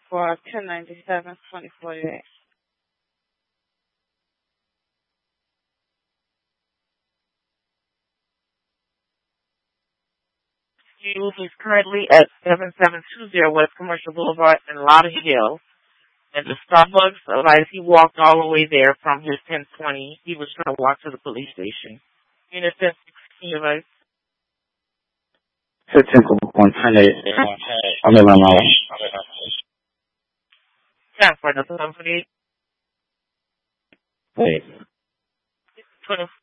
for 1097, 2048. He's currently at 7720 West Commercial Boulevard in Lauderhill. And the Starbucks, like he walked all the way there from his 1020. He was trying to walk to the police station. In a 1016 device. 15.100. I'm in my mind. Time for another company. Wait. 24.